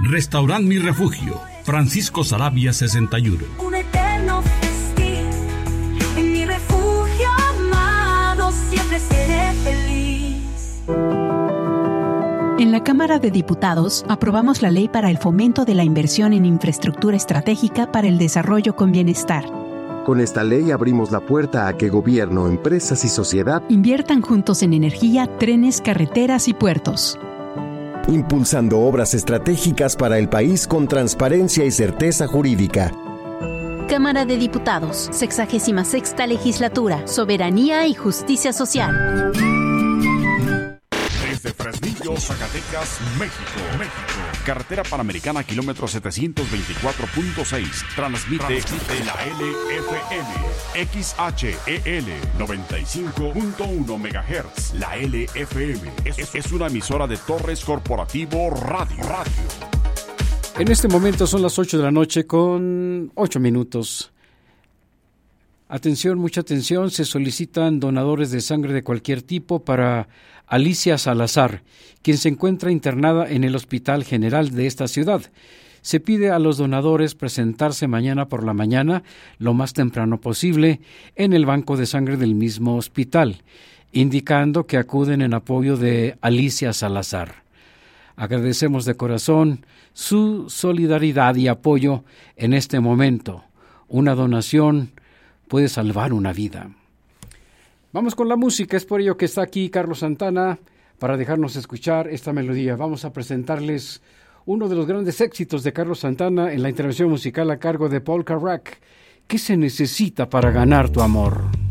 Restaurant Mi Refugio, Francisco Saravia 61. Un eterno festín, en mi refugio amado siempre seré feliz. En la Cámara de Diputados aprobamos la ley para el fomento de la inversión en infraestructura estratégica para el desarrollo con bienestar. Con esta ley abrimos la puerta a que gobierno, empresas y sociedad inviertan juntos en energía, trenes, carreteras y puertos. Impulsando obras estratégicas para el país con transparencia y certeza jurídica. Cámara de Diputados, 66ª Legislatura, Soberanía y Justicia Social. Desde Fresnillo, Zacatecas, México. Carretera Panamericana, kilómetro 724.6. Transmite la LFM. XHEL 95.1 MHz. La LFM es una emisora de Torres Corporativo Radio. En este momento son las 8 de la noche con 8 minutos. Atención, mucha atención, se solicitan donadores de sangre de cualquier tipo para Alicia Salazar, quien se encuentra internada en el Hospital General de esta ciudad. Se pide a los donadores presentarse mañana por la mañana, lo más temprano posible, en el banco de sangre del mismo hospital, indicando que acuden en apoyo de Alicia Salazar. Agradecemos de corazón su solidaridad y apoyo en este momento. Una donación puede salvar una vida. Vamos con la música, es por ello que está aquí Carlos Santana para dejarnos escuchar esta melodía. Vamos a presentarles uno de los grandes éxitos de Carlos Santana en la intervención musical a cargo de Paul Carrack. ¿Qué se necesita para ganar tu amor?